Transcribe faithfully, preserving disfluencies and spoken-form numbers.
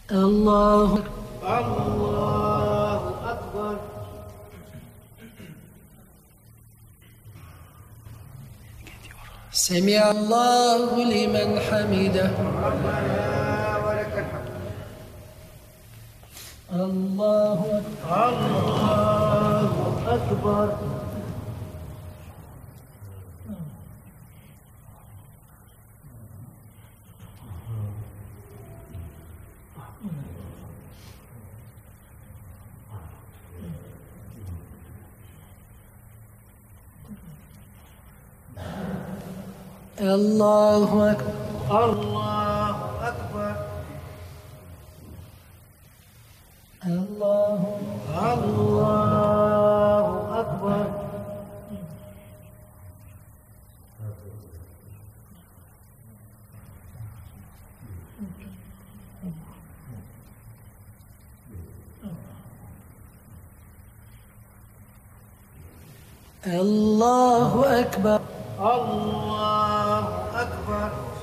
الله الله أكبر. سمع الله لمن حمده. ربنا ولك الحمد. الله الله أكبر. الله أكبر. الله أكبر. الله الله أكبر. الله أكبر. الله أكبر.